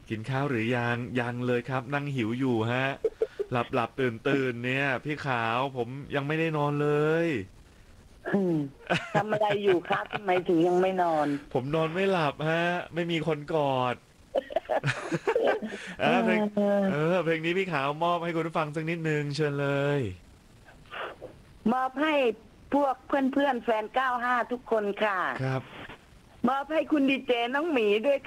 กินข้าวหรือยังเลยครับนั่งหิวอยู่ฮะหลับตื่นเนี่ยพี่ขาวผมยังไม่ได้นอนเลยอืมทำอะไรอยู่คะทำไมถึงยังไม่นอนผมนอนไม่หลับฮะไม่มีคนกอดเอเพลงอเพลงนี้พี่ขาวมอบให้คุณผู้ฟังสักนิดนึงเชิญเลยมอบให้พวกเพื่อนๆแฟน95ทุกคนค่ะครับมอบให้คุณดีเจน้องหมีด้วย